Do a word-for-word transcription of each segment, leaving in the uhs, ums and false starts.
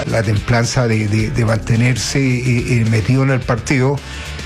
la templanza de, de, de mantenerse eh, eh, metido en el partido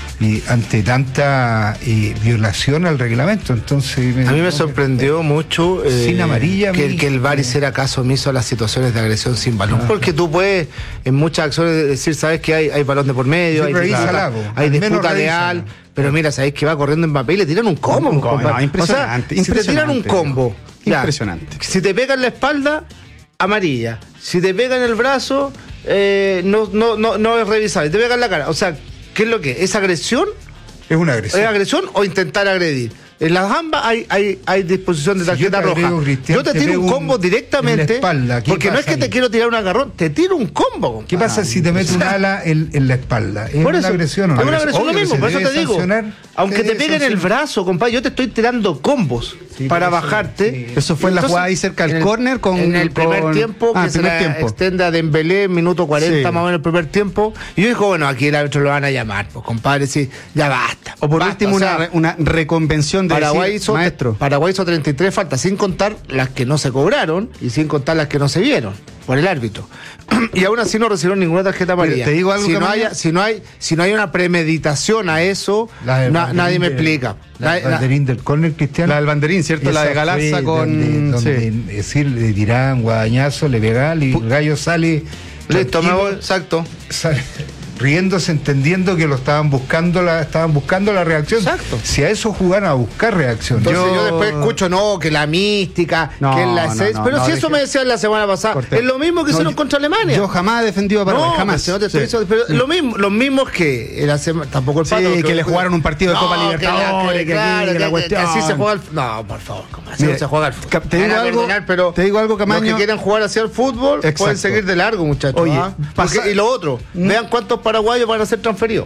y ante tanta eh, violación al reglamento. Entonces me, a mí me sorprendió me, mucho eh, sin amarilla que, que el V A R hiciera caso omiso a las situaciones de agresión sin balón, ah, porque tú puedes en muchas acciones decir, sabes que hay, hay balón de por medio, sí, hay, disputa, hay disputa leal, pero mira, sabes que va corriendo Mbappé y le tiran un combo, un combo no, impresionante, o sea, impresionante, si te tiran un combo, ya, impresionante, si te pegan la espalda, amarilla, si te pegan el brazo, eh, no, no, no, no es revisable, te pegan la cara, o sea, ¿qué es lo que? ¿Es agresión? Es una agresión. ¿Es agresión o intentar agredir? En las ambas hay, hay, hay disposición de tarjeta si yo roja. Veo, yo te, te tiro un combo un, directamente. Espalda, porque no es que ahí? Te quiero tirar un agarrón, te tiro un combo. Compadre. ¿Qué pasa si te metes un ala en, en la espalda? ¿Es por una eso, agresión o no? Es una agresión lo mismo, por eso te digo. Aunque te peguen el brazo, compadre, yo te estoy tirando combos sí, para eso, bajarte. Sí. Eso fue en la jugada ahí cerca del córner con. En el primer con... tiempo, ah, que se primer la tiempo. extiende a Dembélé, minuto cuarenta sí. más o menos el primer tiempo. Y yo digo, bueno, aquí el árbitro lo van a llamar, pues compadre, sí, ya basta. O por basta, último, o sea, una, una reconvención de Paraguay decir, hizo, maestro. Paraguay hizo treinta y tres faltas, sin contar las que no se cobraron y sin contar las que no se vieron por el árbitro. Y aún así no recibieron ninguna tarjeta amarilla. Te digo algo si, que no haya, si, no hay, si no hay una premeditación a eso, na, nadie me explica. La, la banderín del córner, Cristiano. La del banderín, ¿cierto? La de Galarza con... Donde, donde, sí. Es decir, le tiraban guadañazo, le pegaban y el gallo sale... Listo, me voy, exacto. Sale, riéndose, entendiendo que lo estaban buscando la estaban buscando la reacción. Exacto. Si a eso jugaban a buscar reacción. Entonces yo, yo después escucho, no, que la mística, no, que es la esencia. No, no, pero no, si eso me decían la semana pasada, Cortés. Es lo mismo que no, hicieron yo, contra Alemania. Yo jamás he defendido a Paraguay, no, jamás. No te estoy diciendo, pero sí. lo mismo, los mismos que la semana, tampoco el Pato. Sí, que, que le jugaron un partido de Copa Libertadores, que, claro, que, que, la que, cuestión. que así se juega el no, por favor, así no se juega el fútbol. Te digo algo, pero te digo algo, Camaño. Los que quieren jugar hacia el fútbol Exacto. pueden seguir de largo, muchachos. Oye, ¿ah? Porque, y lo otro, ¿Mm? vean cuántos paraguayos van a ser transferidos.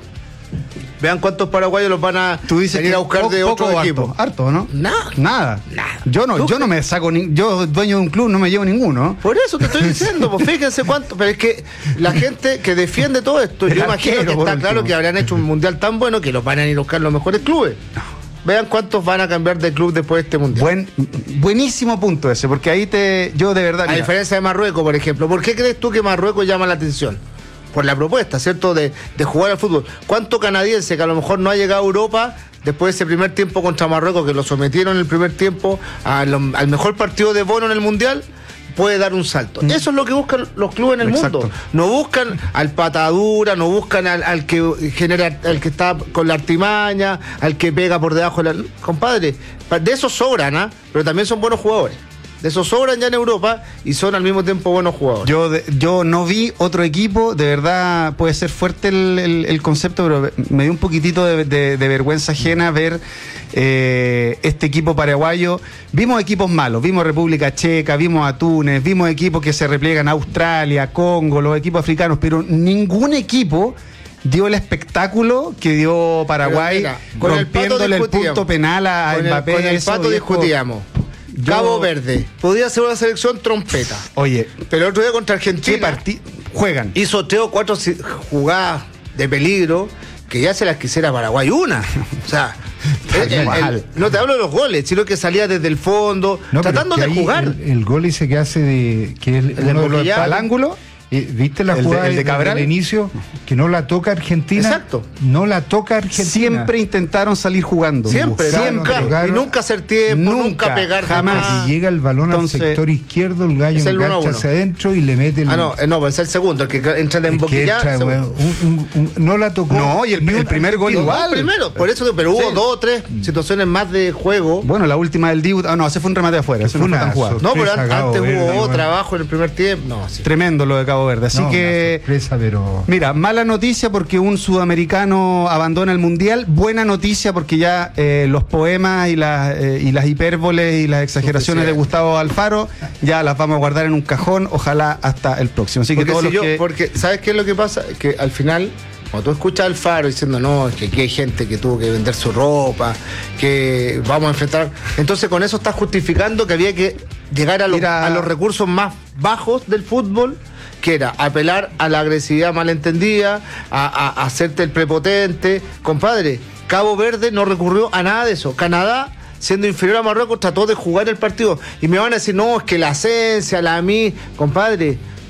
Vean cuántos paraguayos los van a Tú dices venir que a buscar poco, de otro poco equipo. Harto, harto, ¿no? Nada. Nada. Nada. Yo no, yo no me saco ni, yo dueño de un club no me llevo ninguno. Por eso te estoy diciendo, pues fíjense cuánto, pero es que la gente que defiende todo esto, yo imagino que está claro que habrán hecho un mundial tan bueno que los van a ir a buscar los mejores clubes. Vean cuántos van a cambiar de club después de este mundial. Buen, buenísimo punto ese, porque ahí te, yo de verdad. A mira, diferencia de Marruecos, por ejemplo, ¿por qué crees tú que Marruecos llama la atención? Por la propuesta, ¿cierto? De, de jugar al fútbol. ¿Cuánto canadiense que a lo mejor no ha llegado a Europa después de ese primer tiempo contra Marruecos, que lo sometieron en el primer tiempo a lo, al mejor partido de Bono en el mundial, puede dar un salto? Mm. Eso es lo que buscan los clubes en el Exacto. mundo. No buscan al patadura, no buscan al, al que genera, al que está con la artimaña, al que pega por debajo de la. Compadre, de esos sobran, ¿ah? ¿eh? Pero también son buenos jugadores. De esos sobran ya en Europa y son al mismo tiempo buenos jugadores. Yo de, yo no vi otro equipo, de verdad puede ser fuerte el, el, el concepto, pero me dio un poquitito de, de, de vergüenza ajena ver eh, este equipo paraguayo. Vimos equipos malos, vimos República Checa, vimos a Túnez, vimos equipos que se repliegan a Australia, Congo, los equipos africanos, pero ningún equipo dio el espectáculo que dio Paraguay, mira, rompiéndole el, el punto penal a, a Mbappé. Con el Pato discutíamos. Yo... Cabo Verde, podía ser una selección trompeta. Oye, pero el otro día contra Argentina partí... juegan. Hizo tres o cuatro jugadas de peligro que ya se las quisiera Paraguay una. O sea, el, el, el, no te hablo de los goles, sino que salía desde el fondo, no, tratando de jugar. El, el gol ese que hace de que es el al ángulo. ¿Viste la el jugada de, el de Cabral? Del inicio? Que no la toca Argentina. Exacto. No la toca Argentina. Siempre intentaron salir jugando. Siempre, Buscaron, nunca. tocaron, y nunca hacer tiempo, nunca, nunca pegar jamás. Y llega el balón Entonces, al sector izquierdo, el gallo engancha hacia adentro y le mete el... Ah, no, no, es el segundo, el que entra en emboquillar. Un, un, un, no la tocó. No, y el, el primer gol igual. El primero, por eso, pero hubo sí. dos o tres situaciones más de juego. Bueno, la última del Dibu, ah, no, ese fue un remate afuera. Ese fue no una fue tan No, pero antes hubo trabajo en el primer tiempo. No, sí. Tremendo lo de Cabo Verde. Así no, que. Sorpresa, pero... Mira, mala noticia porque un sudamericano abandona el mundial. Buena noticia porque ya eh, los poemas y las, eh, y las hipérboles y las exageraciones de Gustavo Alfaro ya las vamos a guardar en un cajón. Ojalá hasta el próximo. Así porque que todos si los yo, que... porque ¿sabes qué es lo que pasa? Que al final, cuando tú escuchas a Alfaro diciendo no, es que aquí hay gente que tuvo que vender su ropa, que vamos a enfrentar, entonces con eso estás justificando que había que llegar a, lo, a los recursos más bajos del fútbol, que era apelar a la agresividad malentendida, a, a, a hacerte el prepotente. Compadre, Cabo Verde no recurrió a nada de eso. Canadá, siendo inferior a Marruecos, trató de jugar el partido. Y me van a decir, no, es que la esencia, la mí, compadre,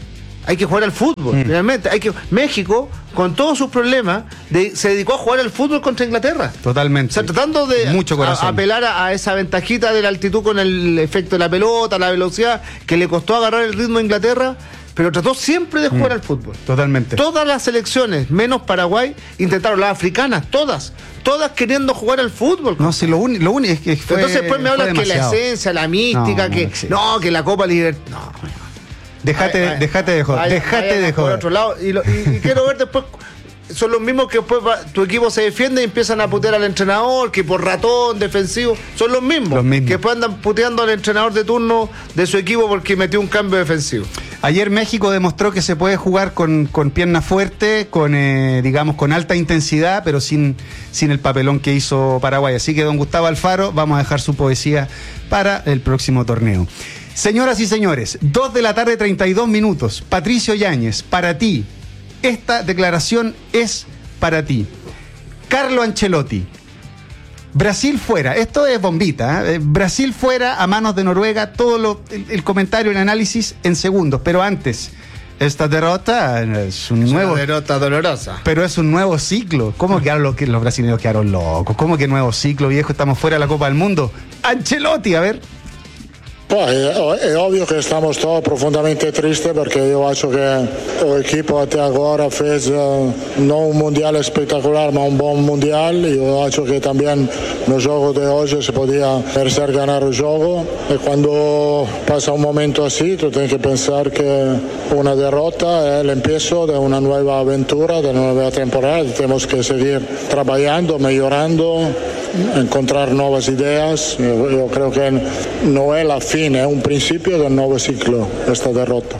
Hay que jugar al fútbol, mm. realmente. Hay que México, con todos sus problemas, de, se dedicó a jugar al fútbol contra Inglaterra. Totalmente. O sea, tratando de Mucho a, apelar a, a esa ventajita de la altitud con el efecto de la pelota, la velocidad, que le costó agarrar el ritmo a Inglaterra, pero trató siempre de jugar mm. al fútbol. Totalmente. Todas las selecciones, menos Paraguay, intentaron, las africanas, todas, todas queriendo jugar al fútbol. No, sí, lo único lo único es que fue, entonces después me hablas que la esencia, la mística, no, no, que sí. no, que la Copa Libertad. No, no. Déjate, ay, déjate de joder. Déjate de joder. Por otro lado, y, lo, y, y quiero ver después. Son los mismos que después va, tu equipo se defiende y empiezan a putear al entrenador, que por ratón, defensivo. Son los mismos, los mismos. que después andan puteando al entrenador de turno de su equipo porque metió un cambio defensivo. Ayer México demostró que se puede jugar con, con pierna fuerte, con eh, digamos con alta intensidad, pero sin, sin el papelón que hizo Paraguay. Así que don Gustavo Alfaro, vamos a dejar su poesía para el próximo torneo. Señoras y señores, dos de la tarde, treinta y dos minutos. Patricio Yáñez, para ti, esta declaración es para ti. Carlo Ancelotti, Brasil fuera, esto es bombita, ¿eh? Brasil fuera a manos de Noruega, todo lo, el, el comentario, el análisis en segundos, pero antes, esta derrota es un es nuevo... una derrota dolorosa. Pero es un nuevo ciclo. ¿Cómo quedaron los, los brasileños quedaron locos? ¿Cómo que nuevo ciclo, viejo? Estamos fuera de la Copa del Mundo. Ancelotti, a ver... Poi è, è ovvio che stiamo sto profondamente triste perché io faccio che l'equipo até agora fez uh, non un mondiale spettacolare ma un buon mondiale. Io faccio che también no gioco de oggi si podía merecer ganar el juego e quando pasa un momento así tu tienes que pensar que una derrota es el empiezo de una nueva aventura, de una nueva temporada. Tenemos que seguir trabajando, mejorando, encontrar nuevas ideas. Yo, yo creo que no es la fin, es un principio del nuevo ciclo esta derrota.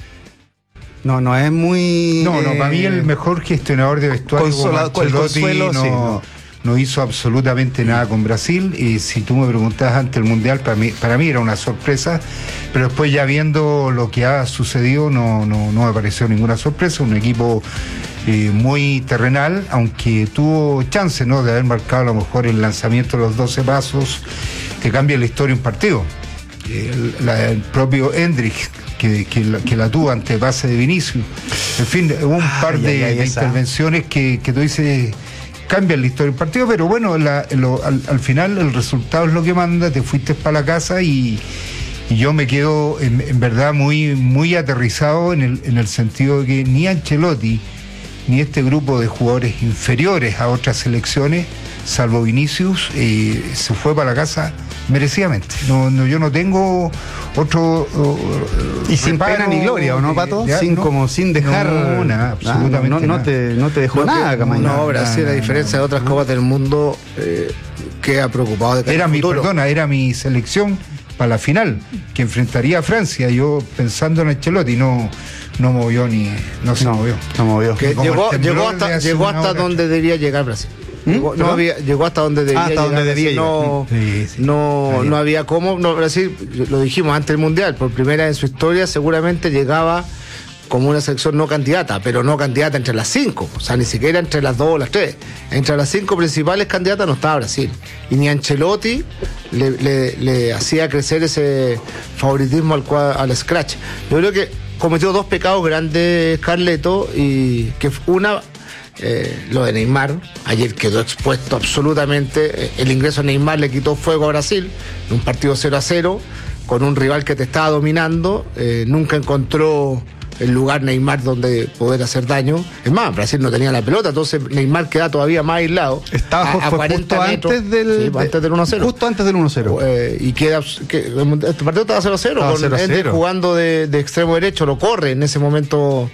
No, no es muy... No, no, para mí el mejor gestionador de vestuario Consola, como Ancelotti consuelo, no, sí, no. no hizo absolutamente nada con Brasil. Y si tú me preguntabas antes el Mundial, para mí, para mí era una sorpresa, pero después ya viendo lo que ha sucedido no, no, no me pareció ninguna sorpresa. Un equipo eh, muy terrenal, aunque tuvo chance, ¿no?, de haber marcado a lo mejor el lanzamiento de los doce pasos que cambia la historia de un partido. El, la, el propio Hendrik que, que, la, que la tuvo ante pase de Vinicius. En fin, hubo un ah, par de, ya, ya, de intervenciones que, que tú dices cambian la historia del partido, pero bueno, la, lo, al, al final el resultado es lo que manda. Te fuiste para la casa y, y yo me quedo en, en verdad muy, muy aterrizado en el, en el sentido de que ni Ancelotti ni este grupo de jugadores inferiores a otras selecciones, salvo Vinicius, eh, se fue para la casa merecidamente. No, no, yo no tengo otro uh, y sin pena ni gloria, ¿o no, Pato? De, de, sin no, como sin dejar no, nada, absolutamente no, no, no nada. te no te dejó no, nada, no, no, Brasil, a diferencia de otras copas del mundo, eh, queda preocupado de que era mi perdona, era mi selección para la final, que enfrentaría a Francia. Yo pensando en Ancelotti, no no movió ni no se no, movió. No movió. Que llegó, llegó hasta llegó hasta donde debía llegar Brasil. ¿Mm? Llegó, no había, llegó hasta donde debía ah, hasta llegar. Donde debía Brasil, no, sí, sí, no, no había cómo. No, Brasil, lo dijimos antes del Mundial, por primera vez en su historia seguramente llegaba como una selección no candidata, pero no candidata entre las cinco, o sea, ni siquiera entre las dos o las tres. Entre las cinco principales candidatas no estaba Brasil. Y ni Ancelotti le, le, le hacía crecer ese favoritismo al, al scratch. Yo creo que cometió dos pecados grandes Carleto, y que una... Eh, lo de Neymar, ayer quedó expuesto absolutamente. El ingreso de Neymar le quitó fuego a Brasil en un partido cero a cero con un rival que te estaba dominando. Eh, nunca encontró el lugar Neymar donde poder hacer daño. Es más, Brasil no tenía la pelota, entonces Neymar queda todavía más aislado. Estaba a, a cuarenta justo metros, antes del, sí, de, antes del uno a cero. Justo antes del uno a cero. Eh, y queda que, este partido estaba cero a cero, con cero a cero. Jugando de, de extremo derecho, lo corre en ese momento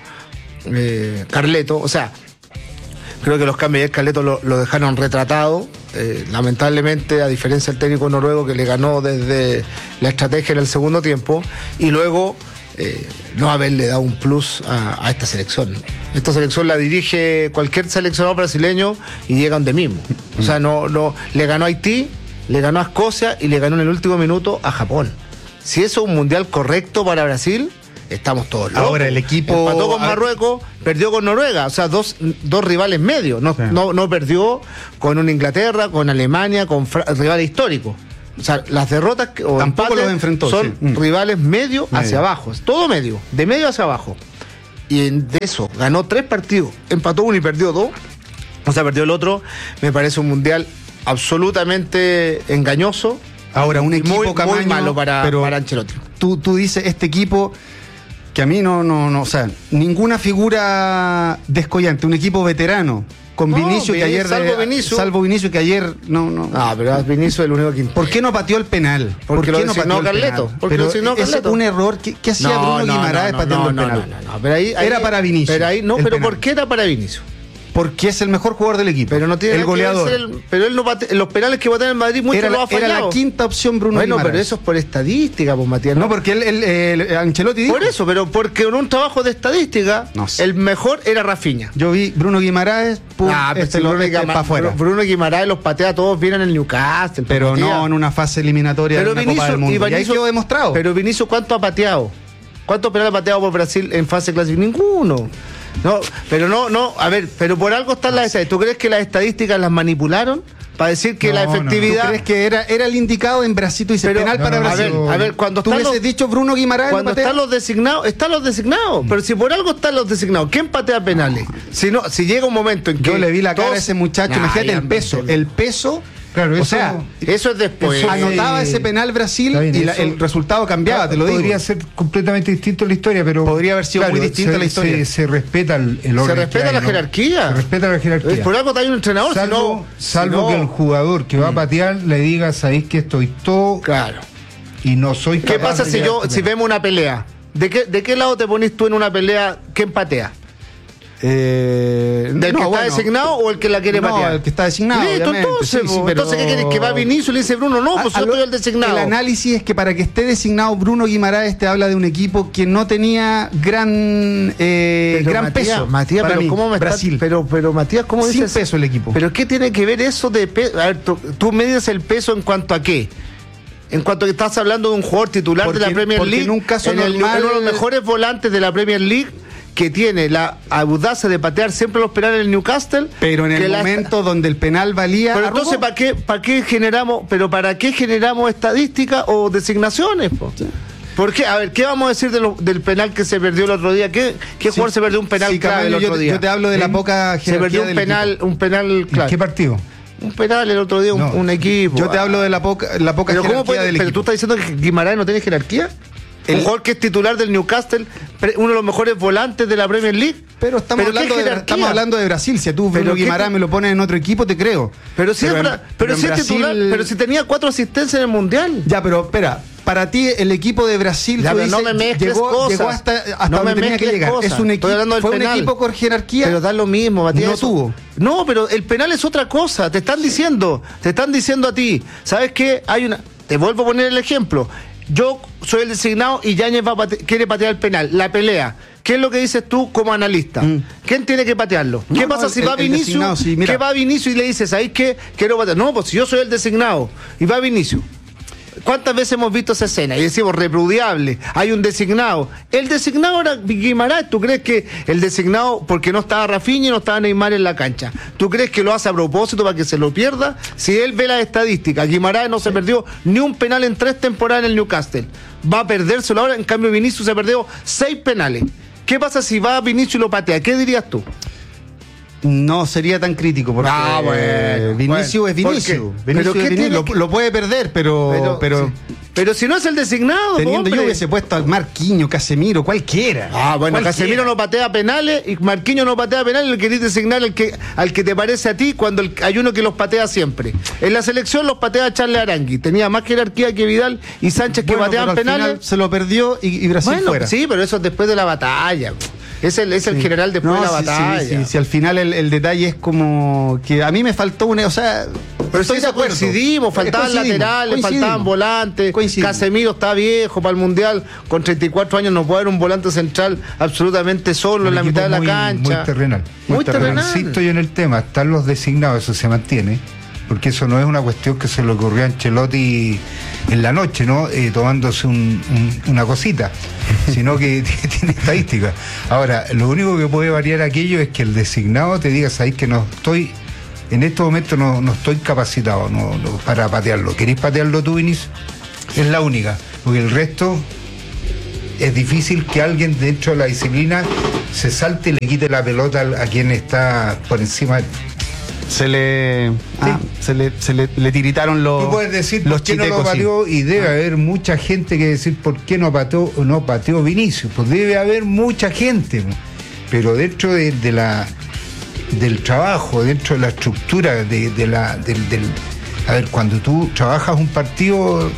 eh, Carleto. O sea, creo que los cambios de Carleto lo, lo dejaron retratado. Eh, lamentablemente, a diferencia del técnico noruego que le ganó desde la estrategia en el segundo tiempo, y luego eh, no haberle dado un plus a, a esta selección. Esta selección la dirige cualquier seleccionador brasileño y llega donde mismo. O sea, no, no le ganó a Haití, le ganó a Escocia y le ganó en el último minuto a Japón. Si eso es un mundial correcto para Brasil, estamos todos locos. Ahora el equipo empató con Marruecos, perdió con Noruega, o sea, dos, dos rivales medios. No, sí. no, no perdió con una Inglaterra, con Alemania, con Fra- rivales históricos. O sea, las derrotas o tampoco los enfrentó, son sí. rivales medio, medio hacia abajo. Es todo medio, de medio hacia abajo. y en, de eso ganó tres partidos, empató uno y perdió dos, o sea, perdió el otro, me parece un mundial absolutamente engañoso. Ahora, un equipo muy, Camaño, muy malo para, pero para Ancelotti. Tú, tú dices, este equipo que a mí no, no, no, o sea, ninguna figura descollante, un equipo veterano, con No, Vinicius que Vini- ayer... salvo Vinicius. Salvo Vinicius que ayer no... no Ah, pero Vinicius es el único que importa. ¿Por qué no pateó el penal? Porque ¿Por lo qué no designó pateó el Carleto, penal? porque Pero lo designó ese Carleto. es un error. ¿Qué, qué hacía Bruno Guimaraes pateando no, el penal? No, no, no, pero ahí, ahí- Era para Vinicius, Pero ahí, no, el pero penal. ¿por qué era para Vinicius? Porque es el mejor jugador del equipo. Pero no tiene el nada que ver goleador. ser el- pero él no bate- los penales que batea en Madrid muchos Era, los ha la, era fallado. la quinta opción Bruno Bueno, Guimaraes. pero eso es por estadística, pues Matías. No, porque él, él, él- Ancelotti dijo... Por eso, pero porque en un trabajo de estadística, No sé. el mejor era Rafinha. Yo vi Bruno Guimaraes, pum, Ah, pero este si lo Bruno, este Guima- para afuera. Bruno Guimaraes los patea todos bien en el Newcastle. Pero Matías. no en una fase eliminatoria Pero de una Vinicius, Copa del Mundo. y Y ahí Vinicius- quedó demostrado. Pero Vinicius, ¿cuánto ha pateado? ¿Cuántos penales ha pateado por Brasil en fase clásica? Ninguno. No, pero no, no, a ver, pero por algo están las estadísticas. ¿Tú crees que las estadísticas las manipularon para decir que No, la no, no. efectividad... ¿Tú crees que era, era el indicado en Brasil? Tú dices Pero, penal no, para no, a Brasil. ver, a ver, cuando Tú están hubieses los, dicho Bruno Guimaraes. cuando lo patea. están los designados, están los designados. Pero si por algo están los designados, ¿quién patea penales? Si no, si llega un momento en que Yo le vi la cara todos- a ese muchacho. Nah, Imagínate ya, el peso. El peso. Claro, o eso- sea, Eso es después. Eso- anotaba eh, ese penal Brasil está bien, y la- eso- el resultado cambiaba, te lo digo. Podría ser completamente distinto la historia, pero... Podría haber sido muy distinta se, la historia. Se, se respeta el, el orden. Se que respeta hay, la ¿no? jerarquía. Se respeta la jerarquía. Por algo está ahí un entrenador, si Salvo, no- salvo si no- que el jugador que va a patear le diga, sabéis que estoy todo Claro. y no soy ¿Qué capaz pasa de si yo, quedarte si penal. vemos una pelea? ¿De qué, ¿De qué lado te pones tú en una pelea? ¿Quién patea? Eh, ¿Del no, que está bueno, designado o el que la quiere no, patear? el que está designado, Listo, obviamente. entonces, Sí, po. sí, pero- entonces, ¿qué quieres? Que va Vinicius y le dice Bruno, no, pues A- a yo lo- estoy el designado. El análisis es que para que esté designado Bruno Guimaraes te habla de un equipo que no tenía gran eh, Pero, gran Matías, peso. Matías, para pero mí, ¿cómo me estás- Brasil. pero, pero Matías, ¿cómo Sin dices? peso el equipo. ¿Pero qué tiene que ver eso de peso? A ver, tú, tú mides el peso en cuanto a qué. En cuanto a que estás hablando de un jugador titular Porque- de la Premier porque League, en un caso en el- normal- uno de los mejores volantes de la Premier League, que tiene la audacia de patear siempre los penales en el Newcastle. Pero en que el la- momento donde el penal valía. Pero arrugó. entonces, ¿para qué, para qué generamos, pero para qué generamos estadísticas o designaciones? Po? ¿Por qué? A ver, ¿qué vamos a decir de lo- del penal que se perdió el otro día? ¿Qué, qué Sí, jugador se perdió un penal sí, clave el Camaño, otro yo, te- día? yo te hablo de la ¿Sí? poca Se jerarquía perdió un del penal, equipo. un penal ¿En clave. qué partido? Un penal el otro día, un, No, un equipo. Yo te hablo de la poca, la poca Pero, ¿cómo jerarquía puede- del pero tú equipo. estás diciendo que Guimaraes no tiene jerarquía. El- Un jugador que es titular del Newcastle, pre- uno de los mejores volantes de la Premier League. Pero estamos, ¿qué hablando de, jerarquía? estamos hablando de Brasil. Si a tú Pero Bruno qué Guimaraes te- me lo pones en otro equipo, te creo. Pero si, es en- Bra- pero en si es titular, pero si tenía cuatro asistencias en el Mundial. Ya, pero espera, para ti el equipo de Brasil Ya, tú pero no dices, me mezcles llegó, cosas. llegó hasta, hasta No donde me tenía que mezcles llegar. cosas. Es un Estoy equipo, hablando del fue un penal. equipo con jerarquía. Pero da lo mismo, Matías. No eso- tuvo. No, pero el penal es otra cosa. Te están diciendo, te están diciendo a ti. ¿Sabes qué? Hay una. Te vuelvo a poner el ejemplo. Yo soy el designado y Yáñez va a pate- quiere patear el penal. La pelea. ¿Qué es lo que dices tú como analista? Mm. ¿Quién tiene que patearlo? ¿Qué No, pasa no, si el- va el designado, Vinicius? sí, mira. ¿Qué va Vinicius y le dices, ¿sabes qué? Quiero patear. No, pues si yo soy el designado y va Vinicius. ¿Cuántas veces hemos visto esa escena? Y decimos, repudiable, hay un designado. El designado era Guimaraes. ¿Tú crees que el designado, porque no estaba Rafinha y no estaba Neymar en la cancha, tú crees que lo hace a propósito para que se lo pierda? Si él ve las estadísticas, Guimaraes no se perdió ni un penal en tres temporadas en el Newcastle. Va a perdérselo ahora, en cambio Vinicius se perdió seis penales. ¿Qué pasa si va Vinicius y lo patea? ¿Qué dirías tú? No sería tan crítico porque Ah, bueno, eh, Vinicius bueno. es Vinicius. ¿Por qué? Vinicius ¿Pero es qué Vinicius. tiene Lo, que- lo puede perder, pero pero, sí. Pero si no es el designado, teniendo yo hombre. hubiese puesto al Marquinhos, Casemiro, cualquiera. Ah, bueno, Cualquiera. Casemiro no patea penales y Marquinhos no patea penales, le querés designar al que, al que te parece a ti cuando el- hay uno que los patea siempre. En la selección los patea Charles Arangui, tenía más jerarquía que Vidal y Sánchez que Bueno, pateaban pero al penales. final se lo perdió y, y Brasil Bueno, fuera. sí, pero eso es después de la batalla. Es el, es el general después No, de la sí, batalla. sí, sí, sí, al final el, el detalle es como que a mí me faltó una, o sea, Pero estoy si de acuerdo. coincidimos, faltaban Coincidimos, laterales, coincidimos. faltaban volantes, Coincidimos. Casemiro está viejo para el Mundial, con treinta y cuatro años no puede haber un volante central absolutamente solo en la Un mitad de equipo la muy- cancha. Muy terrenal. Muy terrenal. Insisto yo en el tema, están los designados, eso se mantiene, porque eso no es una cuestión que se le ocurrió a Ancelotti en la noche, ¿no? Eh, tomándose un- un- una cosita, sino que tiene estadística. Ahora, lo único que puede variar aquello es que el designado te diga, sabéis que no estoy, en este momento no, no estoy capacitado no, no, para patearlo. ¿Queréis patearlo tú, Vinicius? Es la única, porque el resto es difícil que alguien dentro de la disciplina se salte y le quite la pelota a quien está por encima de él. Se le, ah, se le, se le, le tiritaron los Tú puedes decir los por qué no lo chitecos, pateó, sí. y debe Ah. haber mucha gente que decir por qué no pateó, no pateó Vinicius. Pues debe haber mucha gente, pero dentro de, de la del trabajo, dentro de la estructura de, de la del, del a ver, cuando tú trabajas un partido,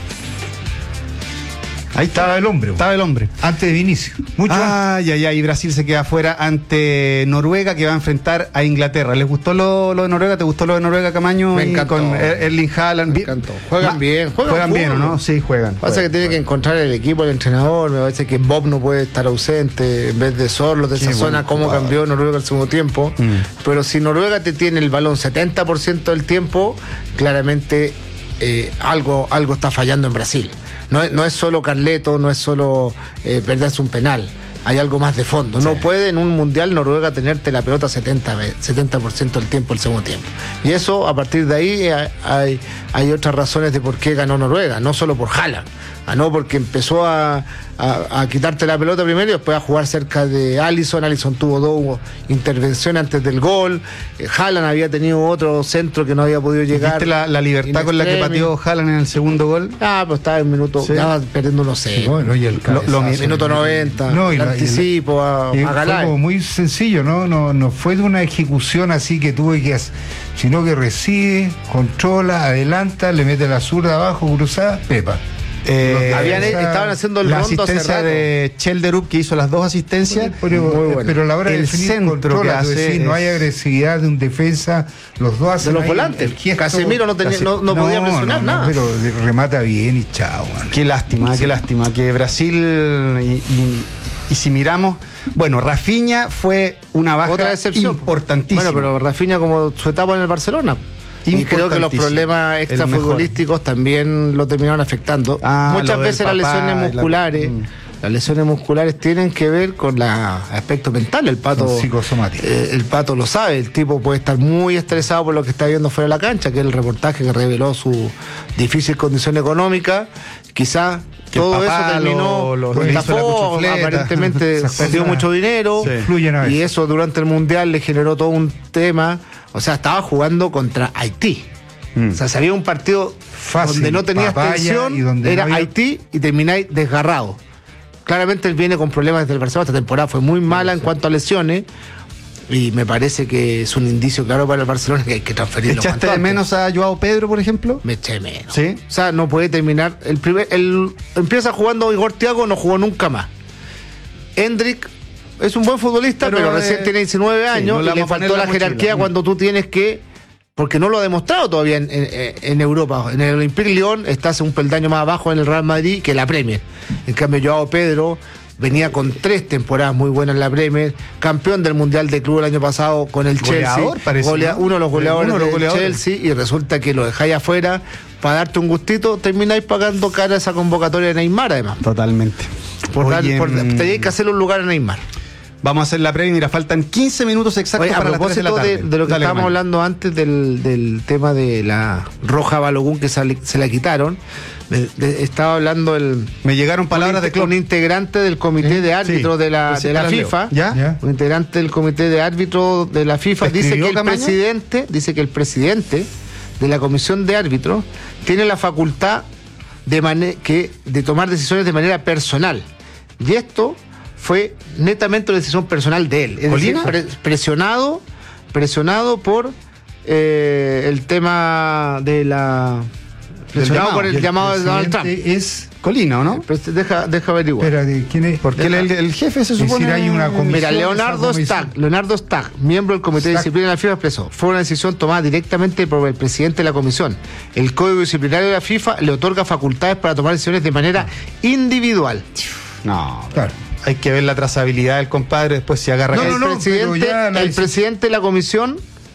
ahí estaba el hombre, Estaba el hombre. antes de Vinicius, mucho antes. Ay, ay, ay, y Brasil se queda fuera ante Noruega, que va a enfrentar a Inglaterra. ¿Les gustó lo, lo de Noruega? ¿Te gustó lo de Noruega, Camaño? Me Y encantó. con Er- Erling Haaland. Me encantó. Juegan Ma- bien, juegan Juegan bien, ¿o fútbol. no? Sí, juegan. Pasa juegan, que tiene que juegan. encontrar el equipo, el entrenador. Me parece que Bob no puede estar ausente en vez de Sorlo de Qué esa buen zona, cómo jugador. cambió Noruega el segundo tiempo. Mm. Pero si Noruega te tiene el balón setenta por ciento del tiempo, claramente eh, algo, algo está fallando en Brasil. No, es- no es solo Carleto, no es solo eh, perderse un penal. Hay algo más de fondo. No puede en un mundial Noruega tenerte la pelota setenta por ciento del tiempo el segundo tiempo. Y eso, a partir de ahí, hay, hay, hay otras razones de por qué ganó Noruega. No solo por Haaland. Ganó porque empezó a, a, a quitarte la pelota primero y después a jugar cerca de Alisson. Alisson tuvo dos intervenciones antes del gol. Eh, Haaland había tenido otro centro que no había podido llegar. ¿Viste la, la libertad In con la que extremis. pateó Haaland en el segundo gol? Ah, pero estaba en minuto, Sí. estaba perdiendo unos seis. Bueno, y el Lo- lo- cabezazo. Minuto noventa. No, y el la- y la- anticipo a, Y a fue Galay. como muy sencillo, ¿no? No, no fue de una ejecución así que tuve que hacer, sino que recibe, controla, adelanta, le mete la zurda abajo, cruzada, pepa. Eh, Habían- esa- estaban haciendo el la rondo hace asistencia rato. de Chelderup, que hizo las dos asistencias. Pero, Muy bueno. pero a la hora de El definir centro controla, que tú hace decís, no es- hay agresividad de un defensa, los dos hacen De los ahí volantes. el gesto. Casemiro no tenía- Casi- no- no podía presionar nada. Pero remata bien y chao. man. Qué lástima, qué lástima que Brasil y, y- y si miramos, bueno, Rafinha fue una baja Otra decepción. importantísima. Bueno, pero Rafinha como su etapa en el Barcelona. Y creo que los Importantísimo. problemas El extrafutbolísticos también lo terminaron afectando. Ah, Muchas lo del veces las papá lesiones y la- musculares, Mm. las lesiones musculares tienen que ver con el aspecto mental. El pato, Con psicosomático. eh, el pato lo sabe. El tipo puede estar muy estresado por lo que está viendo fuera de la cancha, que es el reportaje que reveló su difícil condición económica. Quizás Que el todo eso papá terminó, lo- lo- lo le hizo la estafó, cuchufleta. aparentemente Esas perdió cosas mucho dinero. Sí. Fluyen a veces. Y eso durante el Mundial le generó todo un tema. O sea, estaba jugando contra Haití. Mm. O sea, se había un partido Fácil, donde no tenías papaya, tensión, y donde era no había- Haití y termináis desgarrado. Claramente él viene con problemas desde el Barcelona. Esta temporada fue muy mala en cuanto a lesiones. Y me parece que es un indicio claro para el Barcelona que hay que transferirlo. ¿Echaste cuanto de antes. menos a Joao Pedro, por ejemplo? Me eché menos. Sí. O sea, no puede terminar. El primer, el, empieza jugando Igor Thiago, no jugó nunca más. Endrick es un buen futbolista, pero, Pero, recién eh, tiene diecinueve sí, años no le y le vamos a poner faltó la, la mochila. jerarquía Mm. cuando tú tienes que. Porque no lo ha demostrado todavía en, en- en Europa. En el Olympique Lyon estás un peldaño más abajo en el Real Madrid que la Premier. En cambio, Joao Pedro venía con tres temporadas muy buenas en la Premier, campeón del Mundial de Club el año pasado con el Goleador, Chelsea, parece, golea- ¿no? uno de los goleadores Uno de los del goleadores. Chelsea, y resulta que lo dejáis afuera para darte un gustito, termináis pagando cara esa convocatoria de Neymar además. Totalmente. Por dar- Oye, por- mm, teníais que hacerle un lugar a Neymar. Vamos a hacer la previa. Mira, faltan quince minutos exactos Oye, a para las tres de la propósito tarde. de, de lo que Dale, estábamos Camaño. hablando antes del, del tema de la roja Balogun que sale- se la quitaron, de- de- estaba hablando el Me llegaron palabras de un, Klopp. un integrante del comité de árbitros Sí. de la, Sí, de la las leo. FIFA, ¿Ya? ¿Ya? un integrante del comité de árbitros de la FIFA dice ¿Escribió que el Camaño? presidente, dice que el presidente de la comisión de árbitros tiene la facultad de mane- que de tomar decisiones de manera personal. Y esto fue netamente una decisión personal de él. Es decir, ¿Colina? pre- presionado, presionado por eh, el tema de la presionado llamado. por el Y el llamado de Donald Trump. presidente es. Colina, ¿o no? Pues deja, deja averiguar. Espérate, ¿quién es? Porque él, el, el jefe se Es decir, supone... hay una comisión. Mira, esa Leonardo comisión- Stag, Leonardo Stag, miembro del Comité de Stag. Disciplina de la FIFA, expresó: fue una decisión tomada directamente por el presidente de la comisión. El Código Disciplinario de la FIFA le otorga facultades para tomar decisiones de manera individual. No, Claro. hay que ver la trazabilidad del compadre, después se agarra... No, acá. no, el no, presidente, pero ya la el deci- presidente de la comisión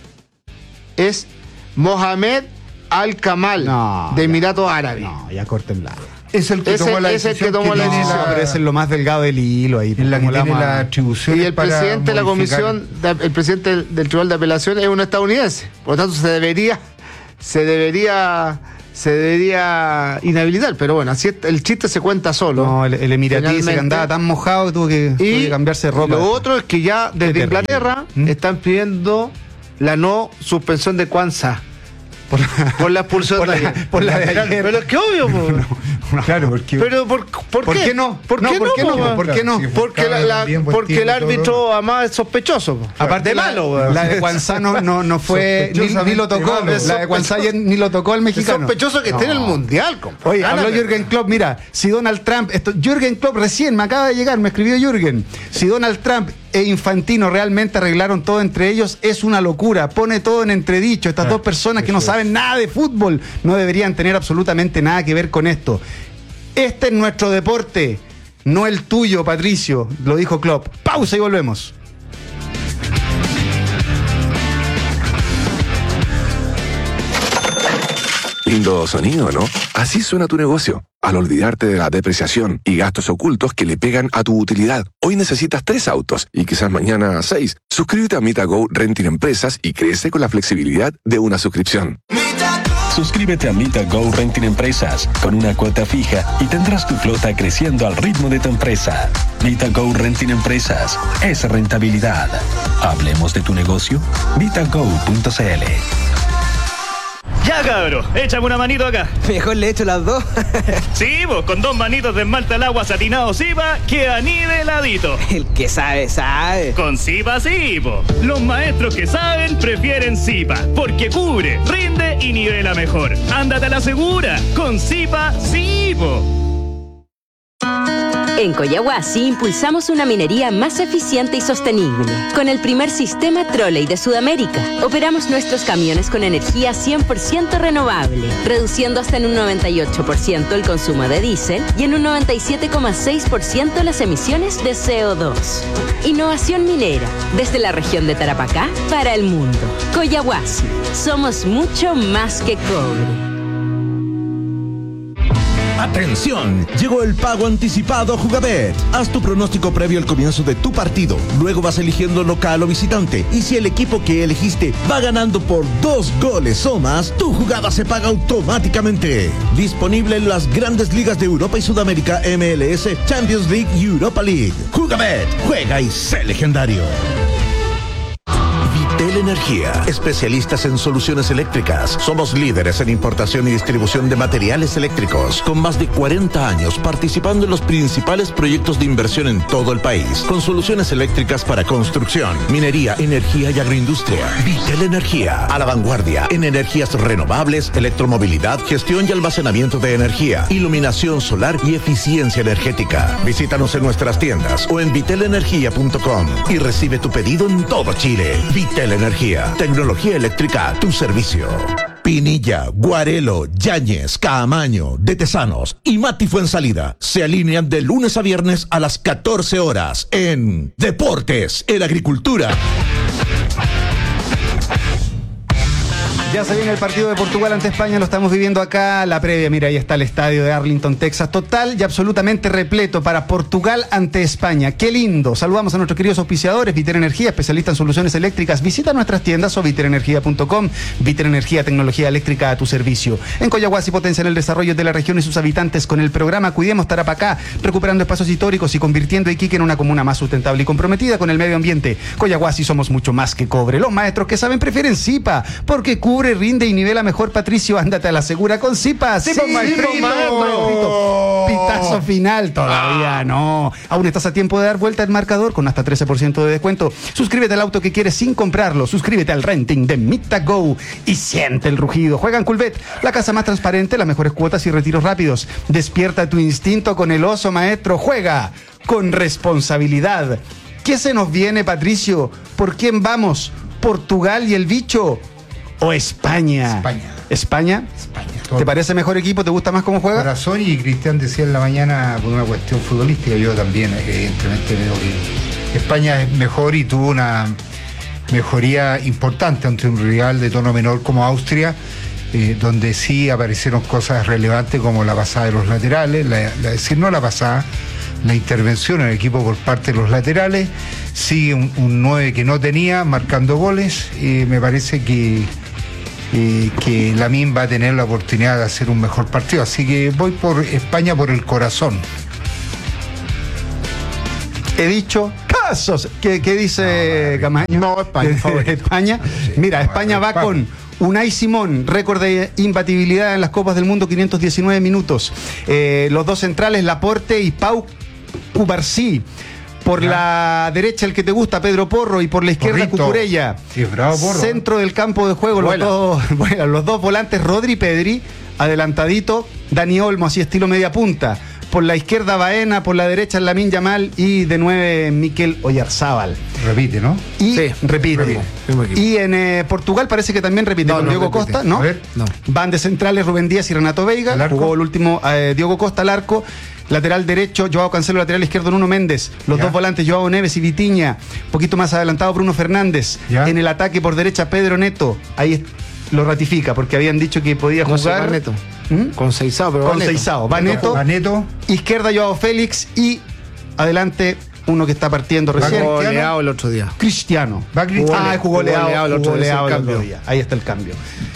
es Mohamed Al-Kamal, No, de ya. Emiratos Árabes. No, ya córtenla. Es el que Ese- tomó la es el decisión. que tomó la tiene decisión. No, pero ese es lo más delgado del hilo ahí. En la que ¿cómo le tiene vamos a- la atribución. Y el presidente de la comisión, de- el presidente del, del Tribunal de Apelación es un estadounidense. Por lo tanto, se debería, se debería, se debería inhabilitar, pero bueno, así el chiste se cuenta solo. No, el, el emiratí se andaba tan mojado que tuvo que, tuvo que cambiarse de ropa. Y lo otro es que ya desde Inglaterra ¿Mm? están pidiendo la no suspensión de Kwanzaa. Por la, por la expulsión por de la, ayer. Por la de ayer. Pero es que obvio, po. No, no, claro, porque. Pero por, ¿por, ¿por qué? qué no? ¿Por no, qué ¿por no? Qué no? Po, ¿Por qué no? Porque, la, la, porque el árbitro además es sospechoso. Po. Aparte de malo, la, la de Kwanzaa no, no, no fue ni, ni lo tocó. La de Kwanzaa ni lo tocó el mexicano. Es sospechoso que no. esté en el mundial, compadre. Oye, habló Jürgen Klopp. Mira, si Donald Trump, esto, Jürgen Klopp recién me acaba de llegar, me escribió Jürgen. Si Donald Trump e Infantino realmente arreglaron todo entre ellos, es una locura, pone todo en entredicho. Estas ah, dos personas que no saben nada de fútbol no deberían tener absolutamente nada que ver con esto. Este es nuestro deporte, no el tuyo, Patricio, lo dijo Klopp. Pausa y volvemos. Lindo sonido, ¿no? Así suena tu negocio. Al olvidarte de la depreciación y gastos ocultos que le pegan a tu utilidad. Hoy necesitas tres autos y quizás mañana seis. Suscríbete a MitaGo Renting Empresas y crece con la flexibilidad de una suscripción. Suscríbete a MitaGo Renting Empresas con una cuota fija y tendrás tu flota creciendo al ritmo de tu empresa. MitaGo Renting Empresas es rentabilidad. Hablemos de tu negocio. mitago punto cl. Ya, cabro, échame una manito acá. Mejor le echo las dos. Sí, vos, con dos manitos de esmalta al agua satinado Zipa, queda niveladito. El que sabe, sabe. Con Zipa sí, po. Los maestros que saben prefieren Zipa, porque cubre, rinde y nivela mejor. Ándate a la segura, con Zipa sí, po. En Coyahuasi impulsamos una minería más eficiente y sostenible. Con el primer sistema Trolley de Sudamérica, operamos nuestros camiones con energía cien por ciento renovable, reduciendo hasta en un noventa y ocho por ciento el consumo de diésel y en un noventa y siete coma seis por ciento las emisiones de C O dos. Innovación minera, desde la región de Tarapacá para el mundo. Coyahuasi, somos mucho más que cobre. ¡Atención! Llegó el pago anticipado Jugabet. Haz tu pronóstico previo al comienzo de tu partido. Luego vas eligiendo local o visitante. Y si el equipo que elegiste va ganando por dos goles o más, tu jugada se paga automáticamente. Disponible en las grandes ligas de Europa y Sudamérica, M L S, Champions League y Europa League. Jugabet, juega y sé legendario. Vitel Energía, especialistas en soluciones eléctricas. Somos líderes en importación y distribución de materiales eléctricos, con más de cuarenta años participando en los principales proyectos de inversión en todo el país, con soluciones eléctricas para construcción, minería, energía y agroindustria. Vitel Energía, a la vanguardia en energías renovables, electromovilidad, gestión y almacenamiento de energía, iluminación solar y eficiencia energética. Visítanos en nuestras tiendas o en vitel energía punto com y recibe tu pedido en todo Chile. Vitel Energía, tecnología eléctrica a tu servicio. Pinilla, Guarelo, Yáñez, Caamaño, De Tesanos y Mati Fuensalida se alinean de lunes a viernes a las catorce horas en Deportes en Agricultura. Ya se viene el partido de Portugal ante España, lo estamos viviendo acá, la previa, mira, ahí está el estadio de Arlington, Texas, total y absolutamente repleto para Portugal ante España. ¡Qué lindo! Saludamos a nuestros queridos auspiciadores, Vitel Energía, especialista en soluciones eléctricas. Visita nuestras tiendas o vitel energía punto com. Vitel Energía, tecnología eléctrica a tu servicio. En Coyahuasi potencian el desarrollo de la región y sus habitantes con el programa Cuidemos Tarapacá, recuperando espacios históricos y convirtiendo a Iquique en una comuna más sustentable y comprometida con el medio ambiente. Coyahuasi somos mucho más que cobre. Los maestros que saben prefieren Zipa, porque cubre, rinde y nivela mejor. Patricio, ándate a la segura con Zipa. Sí, sí, maestrito, maestrito. Pitazo final, todavía no. Aún estás a tiempo de dar vuelta al marcador con hasta trece por ciento de descuento. Suscríbete al auto que quieres sin comprarlo. Suscríbete al renting de MitaGo y siente el rugido. Juega en Culvet, la casa más transparente, las mejores cuotas y retiros rápidos. Despierta tu instinto con el oso, maestro. Juega con responsabilidad. ¿Qué se nos viene, Patricio? ¿Por quién vamos? ¿Portugal y el bicho? ¿O España? España. ¿España? España. ¿Te parece mejor equipo? ¿Te gusta más cómo juega? Corazón, y Cristian decía en la mañana por una cuestión futbolística, yo también evidentemente veo que España es mejor y tuvo una mejoría importante ante un rival de tono menor como Austria, eh, donde sí aparecieron cosas relevantes como la pasada de los laterales, la, la, decir no la pasada, la intervención en el equipo por parte de los laterales, sí un, un nueve que no tenía, marcando goles, y me parece que eh, que Lamine va a tener la oportunidad de hacer un mejor partido. Así que voy por España por el corazón. He dicho casos. ¿Qué, qué dice no, Camaño? No, España. España. Sí, Mira, no, España va España. con Unai Simón, récord de imbatibilidad en las Copas del Mundo, quinientos diecinueve minutos. Eh, los dos centrales, Laporte y Pau Cubarsí. Por ya. la derecha, el que te gusta, Pedro Porro, y por la izquierda, Porrito. Cucurella. Sí, bravo, Porro. Centro del campo de juego, los dos, bueno, los dos volantes, Rodri y Pedri. Adelantadito, Dani Olmo, así estilo media punta. Por la izquierda, Baena, por la derecha, Lamine Yamal, y de nueve, Mikel Oyarzábal. Repite, ¿no? Y sí, repite. repite. Y en eh, Portugal parece que también repite, no, con no Diogo repite. Costa, ¿no? A ver, no. Van de centrales Rubén Díaz y Renato Veiga. Jugó el último eh, Diogo Costa al arco. Lateral derecho, Joao Cancelo. Lateral izquierdo, Nuno Méndez. Los ya. dos volantes, Joao Neves y Vitinha. Un poquito más adelantado, Bruno Fernández. Ya. En el ataque por derecha, Pedro Neto. Ahí lo ratifica, porque habían dicho que podía no jugar. Neto. ¿Mm? Con Seisao, pero Con Seisao. Va Neto. Va Neto. Izquierda, Joao Félix. Y adelante, uno que está partiendo recién. Jugó Leao el otro día. Cristiano. Va Cristiano. Ah, jugó, jugó Leao, Leao el otro jugó día. Leao el el otro día. Ahí está el cambio.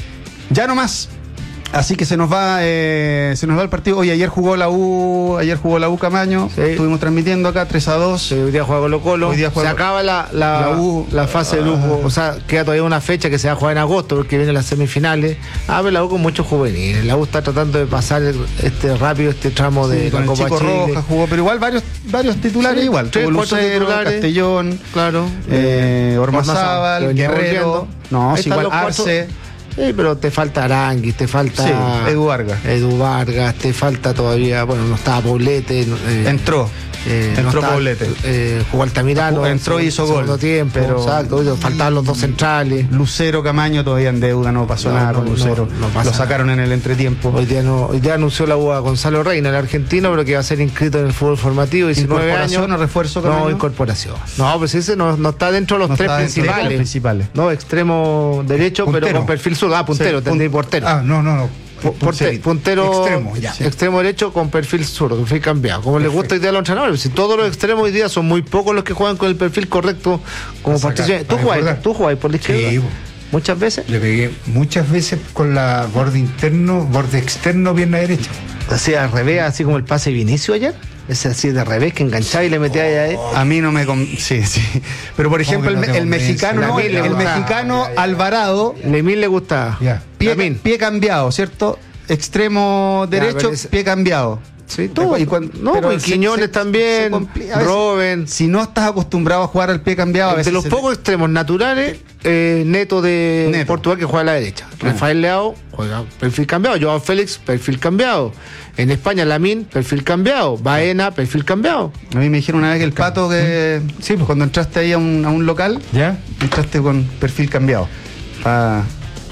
Ya no más. Así que se nos va eh, se nos va el partido. Oye, ayer jugó la U, ayer jugó la U Camaño. Sí. Estuvimos transmitiendo acá tres a dos. Sí, hoy día juega Colo Colo. Hoy día juega... Se acaba la, la, la, U, la fase de grupo. O sea, queda todavía una fecha que se va a jugar en agosto porque vienen las semifinales. Ah, pero la U con muchos juveniles. La U está tratando de pasar este rápido este tramo de sí, la con Copa el Chico Chile. Roja jugó, pero igual varios varios titulares sí, igual. Tres, Tuvo Lucero, titulares. Castellón, claro, eh, Ormazábal, Guerrero. No, sí, igual Arce. Sí, pero te falta Aranguis, te falta sí, Edu Vargas. Edu Vargas, te falta todavía, bueno, no estaba Poblete. Eh, entró. Eh, entró no estaba, Poblete. Eh, jugó Altamirano. Entró y hizo gol. Tiempo, pero exacto, faltaban los dos centrales. Lucero Camaño todavía en deuda, no pasó no, nada con no, Lucero. No, no Lo sacaron nada. En el entretiempo. Hoy día, no, hoy día anunció la U a Gonzalo Reina, el argentino, pero que va a ser inscrito en el fútbol formativo. diecinueve años. ¿O refuerzo, Camaño? No, incorporación. No, pues ese no, no está dentro de los no tres principales. Los principales. No, extremo derecho, puntero. Pero con perfil sur. Ah, puntero, sí, tendré portero. Ah, no, no, no. Portero, puntero extremo, ya. extremo derecho con perfil zurdo, perfil cambiado. Como les gusta hoy día a los entrenadores. Si todos los extremos hoy día son muy pocos los que juegan con el perfil correcto como partición. ¿Tú jugás? ¿Tú jugás por la izquierda? Sí. ¿Muchas veces? Le pegué muchas veces con la borde interno, borde externo, pierna derecha. Así al revés, así como el pase de Vinicio ayer. Ese así de revés que enganchaba y le metía oh, ahí. A mí no me... Com- sí, sí. Pero por ejemplo, el, el mexicano, no, el, el mexicano ya, ya, ya. Alvarado... Lemín le gustaba. Yeah. Pie, pie cambiado, ¿cierto? Extremo derecho, ya, pie cambiado. Sí, todo. Y cuando, no, pero pues Quiñones se, también, se Robben. Si no estás acostumbrado a jugar al pie cambiado... A veces de los pocos te... extremos naturales, eh, Neto de Neto. Portugal que juega a la derecha. Ah. Rafael Leao juega perfil cambiado. Joao Félix, perfil cambiado. En España, Lamine, perfil cambiado. Baena, perfil cambiado. A mí me dijeron una vez que el Pato, que sí, pues cuando entraste ahí a un, a un local, ¿ya? Entraste con perfil cambiado. Ah...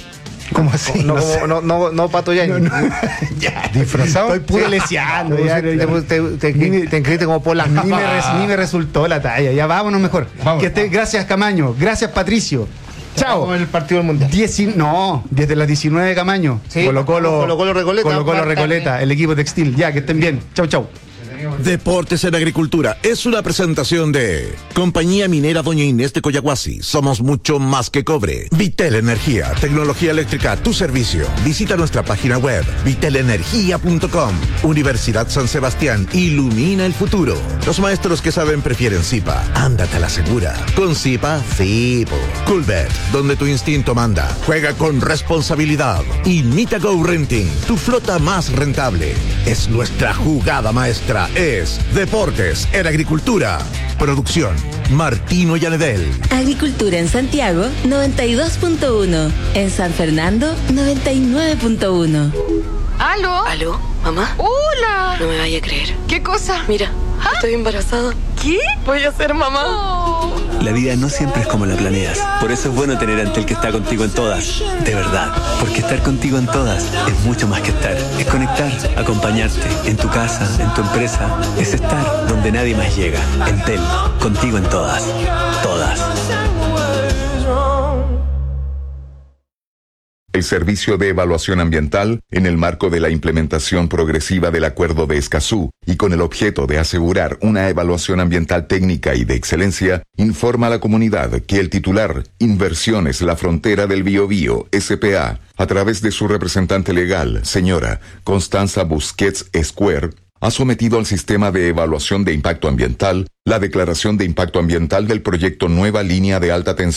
¿Cómo así? No, no, sé. no, no, no Pato Yañez. No, no. Ya, disfrazado. Estoy puro leseando. Ya, te, te, te, te inscribiste como Polanco. Ni, ni me resultó la talla. Ya vámonos mejor. Vamos, que esté, vamos. Gracias, Camaño. Gracias, Patricio. Chao. Vamos en el partido del mundial. Dieci- no, desde las diecinueve de Camaño. Sí, Colo Colo, Colo Colo Recoleta. Colo Colo Recoleta, el equipo textil. Ya, que estén bien. Chau, chau. Deportes en Agricultura es una presentación de Compañía Minera Doña Inés de Coyahuasi. Somos mucho más que cobre. Vitel Energía, tecnología eléctrica a tu servicio. Visita nuestra página web vitel energía punto com. Universidad San Sebastián, ilumina el futuro. Los maestros que saben prefieren Zipa. Ándate a la segura. Con Zipa, Zipo. Coolbet, donde tu instinto manda. Juega con responsabilidad. Y Mitago Renting, tu flota más rentable. Es nuestra jugada maestra. Es Deportes en Agricultura. Producción Martino Yanedel. Agricultura en Santiago noventa y dos punto uno. En San Fernando noventa y nueve punto uno. ¿Aló? ¿Aló? ¿Mamá? ¡Hola! No me vaya a creer. ¿Qué cosa? Mira, ¿Ah? estoy embarazada. ¿Qué? Voy a ser mamá. Oh. La vida no siempre es como la planeas. Por eso es bueno tener a Entel que está contigo en todas. De verdad. Porque estar contigo en todas es mucho más que estar. Es conectar, acompañarte. En tu casa, en tu empresa. Es estar donde nadie más llega. Entel, contigo en todas. Todas. El Servicio de Evaluación Ambiental, en el marco de la implementación progresiva del Acuerdo de Escazú y con el objeto de asegurar una evaluación ambiental técnica y de excelencia, informa a la comunidad que el titular Inversiones La Frontera del Biobío, S P A, a través de su representante legal, señora Constanza Busquets Esquer, ha sometido al Sistema de Evaluación de Impacto Ambiental la declaración de impacto ambiental del proyecto Nueva Línea de Alta Tensión